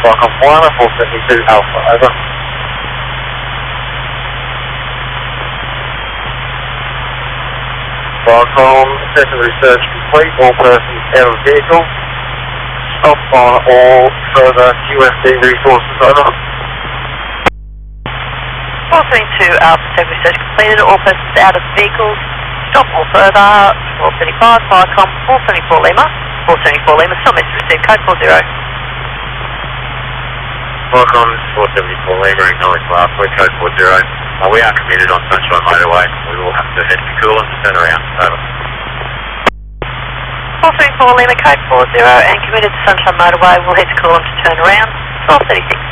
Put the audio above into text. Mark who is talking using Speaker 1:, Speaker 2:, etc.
Speaker 1: Welcome 1 and 472 Alpha, over. Welcome, secondary search complete, all persons out of vehicle. Stop on all further QFD resources, over.
Speaker 2: 472 Alpha, secondary search completed, all persons out of vehicles. Stop all further, 475, Viacom, 474 Lima. 474 Lima, still message received, code 40.
Speaker 1: Welcome, 474 Lima, acknowledge last week, code 40. We are committed on Sunshine Motorway. We will have to head to Coolant to turn around. Over.
Speaker 2: 434 Lima, code 40 and committed to Sunshine Motorway. We'll head to Coolant to turn around. 1236.